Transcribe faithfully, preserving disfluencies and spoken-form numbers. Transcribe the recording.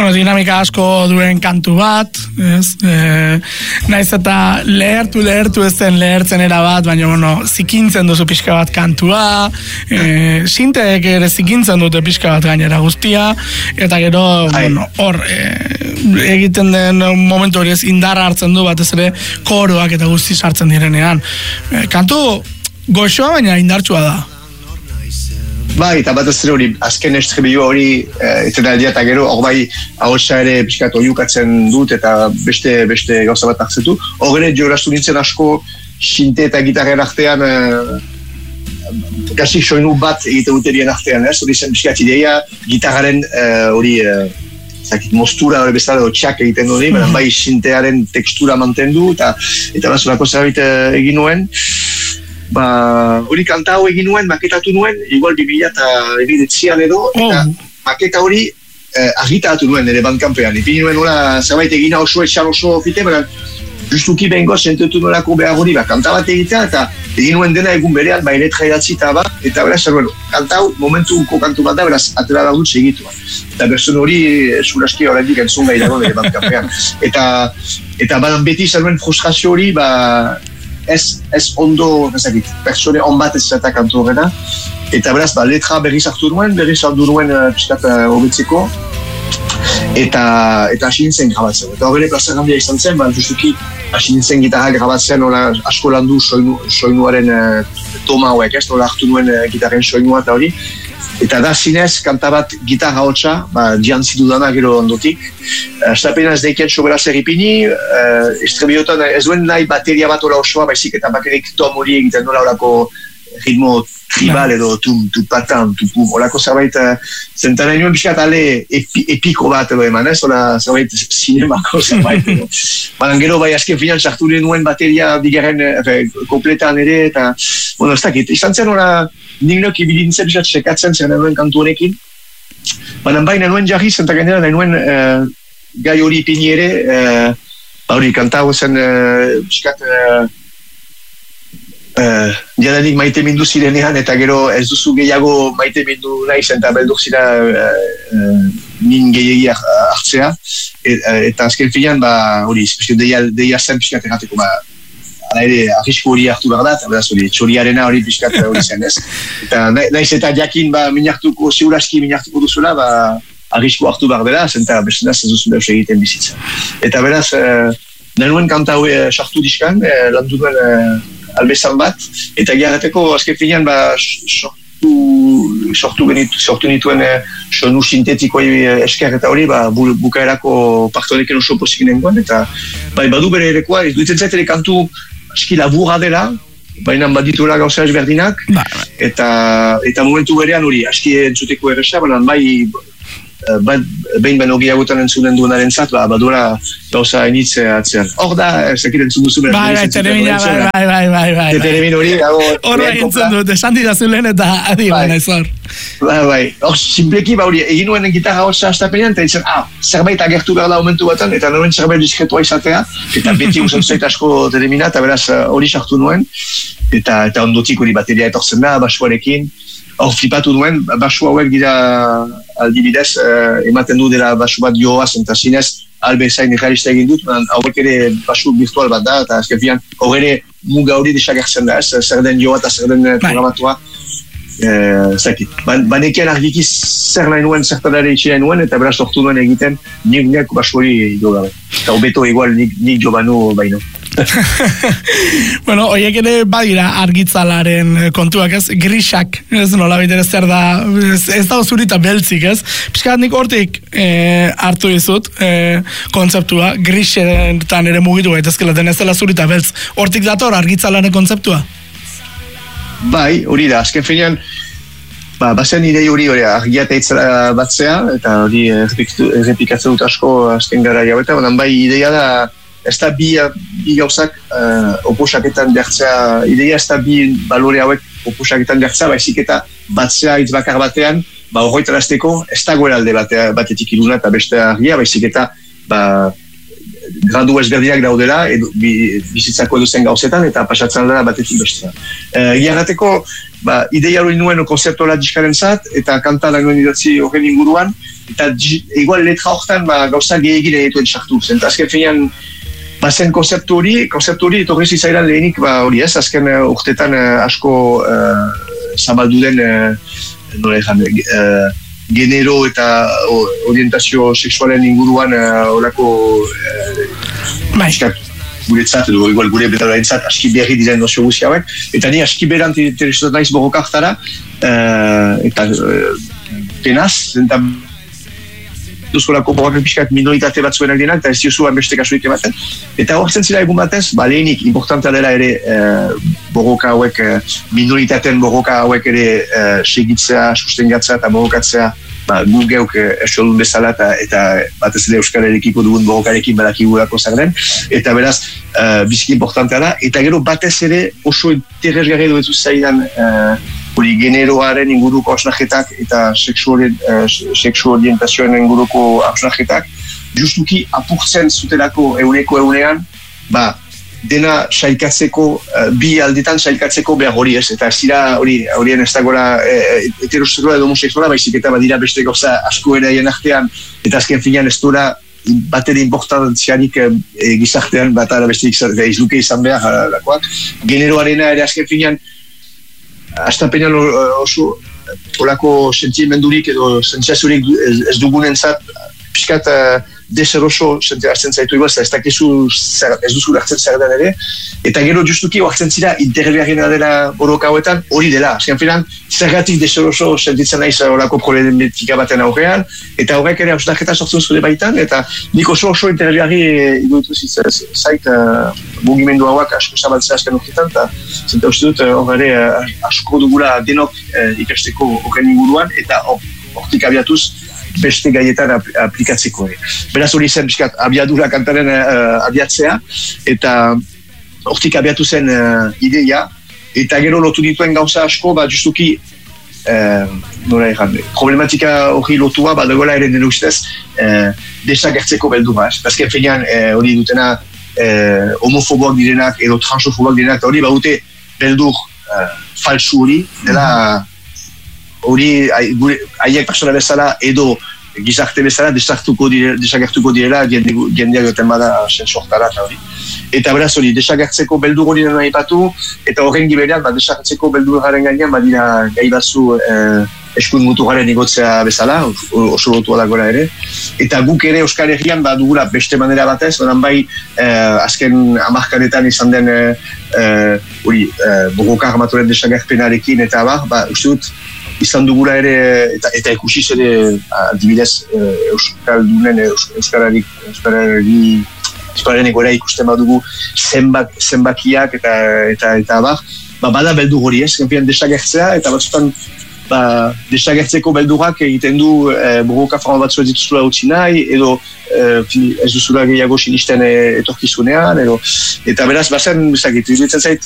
bueno, dinamika asko duen kantu bat, ez? E, naiz eta lehertu, lehertu ez zen lehertzen era bat, baina, bueno, zikintzen duzu pixka bat kantua, e, sinteek ere zikintzen dute pixka bat gainera guztia, eta gero, bueno, hor, e, egiten den momentu hori ez indarra hartzen du batez ere koroak eta guzti sartzen direnean. E, kantu goxoa, baina indartsua da. Bai, eta bat ez hori, azken estribio hori, etena aldia eta gero, hor bai, ahotsa ere pixkat oiukatzen dut, eta beste, beste gauza bat hartzetu. Hor ere, joraztu nintzen asko, sinte eta gitarren artean, kasi soinu bat egite duterien artean, ez? Hori zen pixkat ideia, gitarraren hori, zakit, mostura hori bezala, txak egiten dut, baina bai, sintearen tekstura mantendu, eta eta bazulako zerbait egin nuen. Ba, hori kanta hau egin nuen, maketatu nuen, igual bimila eta evidetzian edo, eta oh. maketa hori eh, argitatu nuen ere bandkampean. Ipini nuen nola zerbait egina oso etxan oso fite, baina justuki behingo sentetu nolako behar hori, ba, kanta bat egitea, eta egin nuen dena egun berean, ba, eletra idatzi eta ba, eta beraz, bueno, kanta hau momentuko kantu bat da, beraz, atera da dut segitua. Eta berzen hori, zuraski horrendik entzun gai dago ere bandkampean. Eta, eta badan beti izan nuen frustrazio hori, ba, Ez, ez ondo, ezakit, pertsone on bat ez zeta kantu horrena, eta beraz, ba, letra berriz hartu nuen, berriz hartu nuen uh, piskat hobetzeko, uh, eta eta hasi nintzen grabatzen. Eta horrela plaza handia izan zen, ba, justuki hasi nintzen gitarra grabatzen, hola asko landu soinu, soinuaren uh, toma hauek, ez, hola hartu nuen uh, gitarren soinua eta hori, eta da zinez, kanta bat gitarra hotza, ba, diantzi dudana gero ondotik. Estapena ez deiken sobera zer ipini, uh, estrebiotan ez duen nahi bateria bat ola osoa, baizik eta bakerik tom hori egiten nola olako ritmo tribal edo tu, tu patan, tu pum, olako zerbait, uh, zentara nioen biskat ale epi, epiko bat edo eman, ez, ola zerbait zinemako zerbait edo. Baina gero bai azken finan sartu nuen bateria bigarren eh, kompletan ere, eta, bueno, ez dakit, izan zen ora nik nok ibilintzen bisat sekatzen zer nuen kantu honekin, baina baina nuen jarri zenta gainera nuen uh, gai hori ipini ere, uh, hori kanta hau zen uh, biskat uh, uh, jadanik maite mindu zirenean, eta gero ez duzu gehiago maite mindu nahi zen eta beldur zira uh, uh, nin gehiagi hartzea, et, uh, eta azken filan ba hori, deia, deia zen biskat errateko ba ala ere, arrisku hori hartu behar da, eta beraz hori, txoriarena hori pixkat hori zen, ez? Eta nahiz eta jakin, ba, minartuko, ziuraski minartuko duzula, ba, arrisku hartu behar dela, zenta bestenaz ez duzu deus egiten bizitza. Eta beraz, eh, nenuen kanta hori sartu diskan, eh, landu duen eh, albezan bat, eta giarreteko azken finean, ba, sortu, sortu, genitu, sortu nituen eh, sonu sintetikoi esker eta hori, ba, bu, bukaerako partonekin oso posik nengoen, eta bai, badu bere erekoa, ez duitzen zaitere kantu aski laburra dela, baina badituela gauza ezberdinak, eta, eta momentu berean hori, aski entzuteko erresa, baina bai, ba, behin baino gehiagotan entzunen duenaren zat, ba, badura gauza enitze atzean. Hor da, ez dakit entzun duzu. Bai, bai, teremina, bai, bai, bai, bai, bai. Teremin hori, dago... Hor bai entzun dut, esan didazu lehen eta adi baina ez hor. Bai, bai, hor, simpleki, ba hori, egin nuen gitarra hor zahaztapenean, eta ditzen, ah, zerbait agertu behar da momentu batan, eta nuen zerbait diskretua izatea, eta beti usan zait asko teremina, eta beraz hori sartu nuen, eta, eta ondotik hori bateria etortzen da, basuarekin. Hor flipatu duen, basu hauek dira aldibidez, eh, ematen du dela basu bat joaz, eta zinez, albe zain realista egin dut, hauek ere basu virtual bat da, eta azken fian, hor ere muga hori desagertzen da, ez, zer den joa eta zer den programatua. Eh, zakit, banekian argiki zer nahi nuen, zertadare itxi nahi nuen, eta beraz sortu nuen egiten, nik nek basu hori jo gabe. Eta hobeto igual nik, nik jo banu baino. Bueno, oiek ere badira argitzalaren kontuak, ez? Grisak, ez nola baitere zer da, ez, ez da zurita beltzik, ez? Piskat nik hortik e, hartu izut e, kontzeptua, grisetan ere mugitu gaitezkela den ez dela zurita beltz. Hortik dator argitzalaren kontzeptua? Bai, hori da, azken finean, ba, bazen idei hori hori argia eta itzela batzea, eta hori errepikatzen dut asko azken gara jaueta, baina bai ideia da, ez da bi, bi gauzak uh, oposaketan dertzea, ideia ez da bi balore hauek oposaketan dertzea, baizik eta batzea hitz bakar batean, ba horretarazteko ez da goera alde batea, batetik iruna eta beste argia, baizik eta ba, gradu ezberdinak daudela, edo, bi, bizitzako edo zen gauzetan, eta pasatzen dela batetik bestea. Uh, Giarrateko ba, ideia hori nuen konzeptuala diskaren zat, eta kanta lanuen idatzi horren inguruan, eta igual letra horretan ba, gauza gehiagin edituen sartu. Zenta azken finean, bazen konzeptu hori, konzeptu hori etorri zitzaidan lehenik, ba, hori ez, azken uh, urtetan uh, asko uh, zabaldu den, uh, nola ezan, uh, genero eta orientazio sexualen inguruan horako uh, uh, guretzat, edo igual gure betararentzat aski berri diren nozio guzi hauek, eta ni aski berant interesatu naiz borroka hartara, uh, eta uh, penaz, zenta duzkolako borroka pixkat minoritate batzuenak denak, eta ez diozuan beste kasuik ematen, eta horretzen zira egun batez, ba lehenik, importanta dela ere uh, borroka hauek, uh, minoritateen borroka hauek ere uh, segitzea, sustengatzea eta borrokatzea, ba, gu geuk esodun bezala eta, eta batez ere euskararekiko dugun borrokarekin badakigulako zer den, eta beraz uh, biziki importantea da, eta gero batez ere oso interesgarri duetu zaidan hori uh, generoaren inguruko hausnajetak eta sexu uh, orientazioen inguruko hausnajetak justuki apurtzen zutelako euneko eunean, ba dena sailkatzeko, uh, bi aldetan sailkatzeko behar hori ez, eta ez dira hori, horien ez dagoela e, heterosexuala edo homosexuala, baizik eta badira beste gauza asko ere haien artean, eta azken finean ez dura bat ere importantziarik e, gizartean, bat ara beste izluke izan behar lakoak. Generoarena ere azken finean, astapenean oso olako sentimendurik edo sentziazurik ez, ez dugunentzat, pixkat uh, deseroso hartzen zaitu igual, ez dakizu ez duzu hartzen zer den ere, eta gero justuki hartzen zira intergarriena dela borroka hauetan, hori dela, azken finan zergatik deseroso sentitzen naiz horako problematika baten aurrean, eta horrek ere hausnarketa sortzen zure baitan, eta nik oso oso intergarri idutu zait uh, mugimendu hauak asko zabaltzea azken urtetan, eta zenta uste dut hor ere uh, asko dugula denok uh, ikasteko horren inguruan, eta hortik abiatuz beste gaietan ap aplikatzeko ere. Beraz hori zen bizkat abiadura kantaren uh, abiatzea, eta hortik abiatu zen uh, ideia, eta gero lotu dituen gauza asko, ba justuki uh, nola erran, problematika hori lotua, ba dagoela ere nire ustez uh, desagertzeko beldura. Azken fenean hori uh, dutena uh, homofoboak direnak edo transofoboak direnak, eta hori baute beldur uh, falsu hori, dela hori haiek persona bezala edo gizarte bezala desagertuko direla, desagertuko direla jendeak goten bada sensortara eta hori. Eta beraz hori, desagertzeko beldur hori nahi batu, eta horren giberean, ba, desagertzeko beldur garen gainean, badira gai batzu eh, eskuin mutu garen igotzea bezala, oso lotua dagoela ere. Eta guk ere Euskal Herrian badugula beste manera batez, banan bai eh, azken hamarkadetan izan den hori eh, eh, borroka armatuaren desagerpenarekin eta bar, ba, uste dut, izan dugula ere, eta, eta ikusiz ere adibidez Euskaldunen, Euskararik, Euskarari, Euskararen egora ikusten badugu zenbak, zenbakiak eta eta eta bar, ba, bada beldur hori ez, genpian desagertzea, eta batzutan ba, desagertzeko beldurak egiten du e, borroka forma batzu ez dituzula utzi nahi, edo e, ez duzula gehiago sinisten e, etorkizunean, edo, eta beraz, bazen, zagitu, iruditzen zait,